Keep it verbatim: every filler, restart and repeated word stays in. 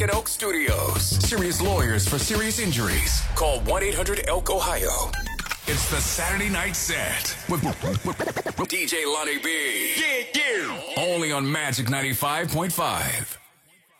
at Elk Studios. Serious lawyers for serious injuries. Call one eight hundred elk ohio. It's the Saturday Night Set with D J Lonnie B. Yeah, yeah. Only on Magic ninety-five point five.